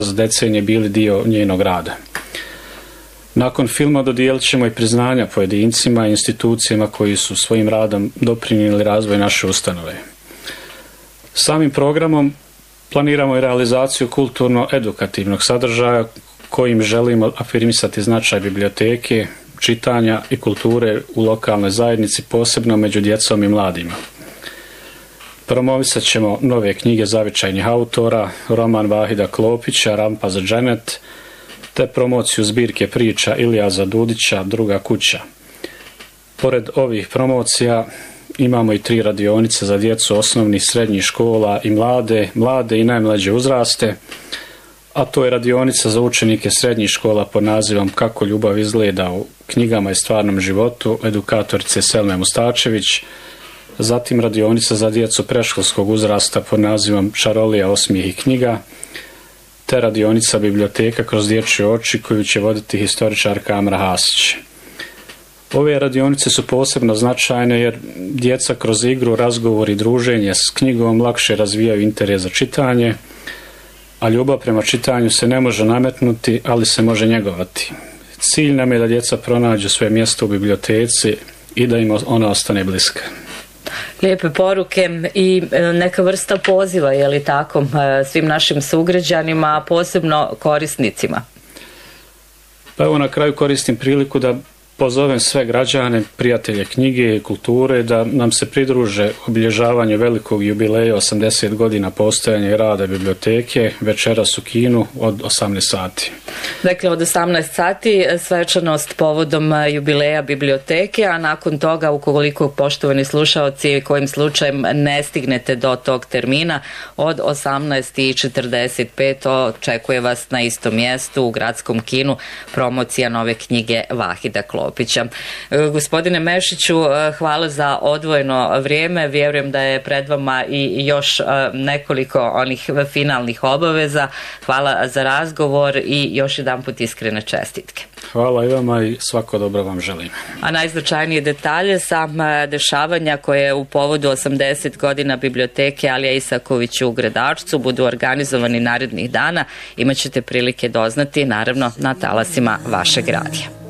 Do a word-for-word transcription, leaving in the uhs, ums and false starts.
decenije bili dio njenog rada. Nakon filma dodijelit ćemo i priznanja pojedincima i institucijama koji su svojim radom doprinijeli razvoj naše ustanove. Samim programom planiramo i realizaciju kulturno-edukativnog sadržaja kojim želimo afirmisati značaj biblioteke, čitanja i kulture u lokalnoj zajednici, posebno među djecom i mladima. Promovisat ćemo nove knjige zavičajnih autora, roman Vahida Klopića, Rampa za dženet, te promociju zbirke priča Ilijaza Dudića, Druga kuća. Pored ovih promocija imamo i tri radionice za djecu osnovnih, srednjih škola i mlade, mlade i najmlađe uzraste, a to je radionica za učenike srednjih škola pod nazivom Kako ljubav izgleda u knjigama i stvarnom životu edukatorice Selme Mustačević, zatim radionica za djecu predškolskog uzrasta pod nazivom Čarolija osmijeh i knjiga, te radionica biblioteka kroz dječje oči koju će voditi historičarka Amra Hasić. Ove radionice su posebno značajne jer djeca kroz igru, razgovor i druženje s knjigom lakše razvijaju interes za čitanje, a ljubav prema čitanju se ne može nametnuti, ali se može njegovati. Cilj nam je da djeca pronađu svoje mjesto u biblioteci i da im ona ostane bliska. Lijepe poruke i neka vrsta poziva, je li tako, svim našim sugrađanima, a posebno korisnicima? Pa evo na kraju koristim priliku da pozovem sve građane, prijatelje knjige i kulture da nam se pridruže obilježavanju velikog jubileja osamdeset godina postojanja i rada biblioteke večeras u kinu od osamnaest sati. Dakle, od osamnaest sati svečanost povodom jubileja biblioteke, a nakon toga, ukoliko poštovani slušaoci kojim slučajem ne stignete do tog termina, od osamnaest četrdeset pet očekuje vas na istom mjestu u gradskom kinu promocija nove knjige Vahida Klopića. Gospodine Mešiću, hvala za odvojeno vrijeme. Vjerujem da je pred vama i još nekoliko onih finalnih obaveza. Hvala za razgovor i još jedanput iskrene čestitke. Hvala i vama i svako dobro vam želim. A najznačajnije detalje sa dešavanja koje u povodu osamdeset godina biblioteke Alija Isaković u Gradačcu budu organizovani narednih dana imat ćete prilike doznati naravno na talasima vašeg radija.